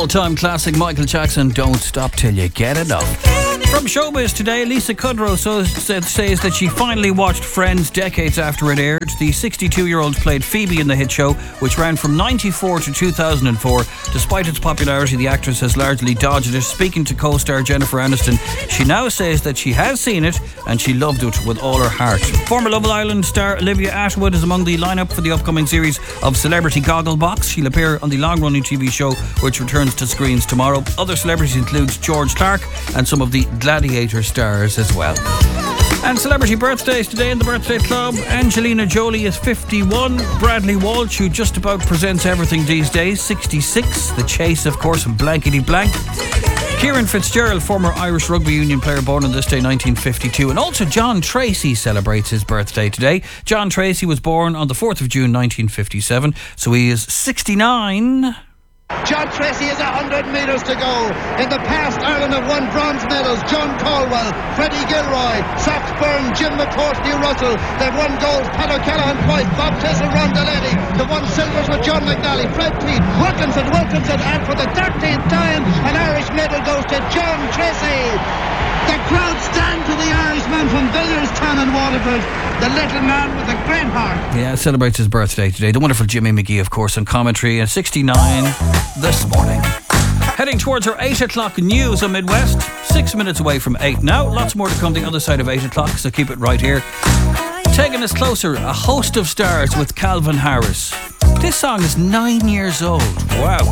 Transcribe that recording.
All-time classic Michael Jackson, Don't Stop Till You Get Enough. From Showbiz today, Lisa Kudrow says that she finally watched Friends decades after it aired. The 62-year-old played Phoebe in the hit show, which ran from 94 to 2004. Despite its popularity, the actress has largely dodged it. Speaking to co-star Jennifer Aniston, she now says that she has seen it and she loved it with all her heart. Former Love Island star Olivia Ashwood is among the lineup for the upcoming series of Celebrity Gogglebox. She'll appear on the long-running TV show, which returns to screens tomorrow. Other celebrities include George Clark and some of the Gladiator stars as well. And celebrity birthdays today in the Birthday Club. Angelina Jolie is 51. Bradley Walsh, who just about presents everything these days, 66. The Chase, of course, and Blankety Blank. Kieran Fitzgerald, former Irish rugby union player, born on this day 1952. And also John Tracy celebrates his birthday today. John Tracy was born on the 4th of June 1957, so he is 69. John Tracy has 100 metres to go. In the past, Ireland have won bronze medals. John Caldwell, Freddie Gilroy, Sox Byrne, Jim McCourt, New Russell. They've won golds. Pat O'Callaghan twice. Bob Tissell, Ron Delaney. They've won silvers with John McNally, Fred Peat, Wilkinson, and for the 13th time, an Irish medal goes to John Tracy. The crowd stand to the Irishman from Billerstown and Waterford, the little man with a great heart. Yeah, celebrates his birthday today. The wonderful Jimmy McGee, of course, on commentary, and 69 this morning. Heading towards our 8 o'clock news on Midwest. 6 minutes away from 8 now. Lots more to come the other side of 8 o'clock, so keep it right here. Taking us closer, a host of stars with Calvin Harris. This song is 9 years old. Wow.